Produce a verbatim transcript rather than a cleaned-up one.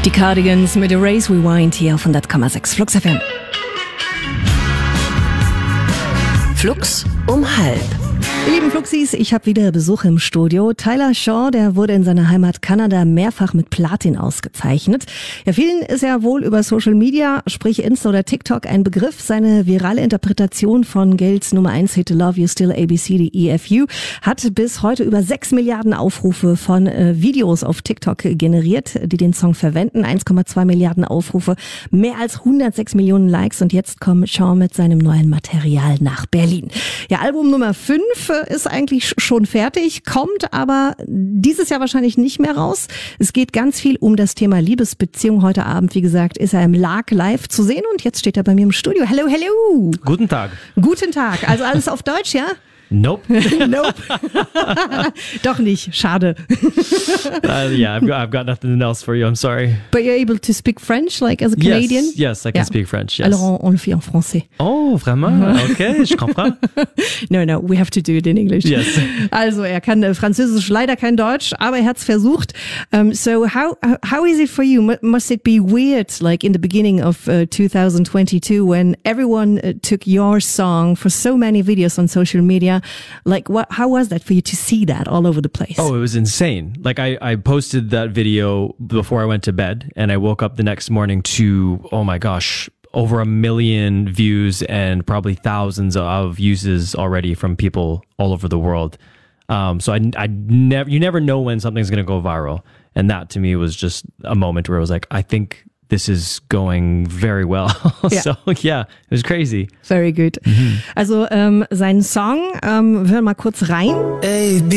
Die Cardigans mit Erase Rewind hier auf hundert Komma sechs Flux F M. Flux um halb. Ihr lieben Fluxis, ich habe wieder Besuch im Studio. Tyler Shaw, der wurde in seiner Heimat Kanada mehrfach mit Platin ausgezeichnet. Ja, vielen ist ja wohl über Social Media, sprich Insta oder TikTok, ein Begriff. Seine virale Interpretation von Gales Nummer eins Hit Love You Still A B C D E F U hat bis heute über sechs Milliarden Aufrufe von äh, Videos auf TikTok generiert, die den Song verwenden. eins Komma zwei Milliarden Aufrufe, mehr als hundertsechs Millionen Likes und jetzt kommt Shaw mit seinem neuen Material nach Berlin. Ja, Album Nummer fünf ist eigentlich schon fertig, kommt aber dieses Jahr wahrscheinlich nicht mehr raus. Es geht ganz viel um das Thema Liebesbeziehung. Heute Abend, wie gesagt, ist er im Lark live zu sehen und jetzt steht er bei mir im Studio. Hello, hello. Guten Tag. Guten Tag. Also alles auf Deutsch, ja? Nope. Nope. Doch nicht. Schade. uh, yeah, I've got, I've got nothing else for you. I'm sorry. But you're able to speak French, like as a Canadian? Yes, yes, I can yeah. speak French. Yes. Alors on, on le fait en français. Oh, vraiment? Okay, je comprends. No, no, we have to do it in English. Yes. Also er kann äh, Französisch, leider kein Deutsch, aber er hat's versucht. Um, so how how is it for you? M- must it be weird, like in the beginning of uh, twenty twenty-two, when everyone uh, took your song for so many videos on social media? Like, what? How was that for you to see that all over the place? Oh, it was insane. Like I, I posted that video before I went to bed, and I woke up the next morning to, oh my gosh, over a million views and probably thousands of uses already from people all over the world. Um, so I, I never, you never know when something's going to go viral. And that to me was just a moment where I was like, I think this is going very well. Yeah. So yeah, it was crazy. Very good. Mhm. Also ähm, seinen Song, ähm, wir hören mal kurz rein. A, B,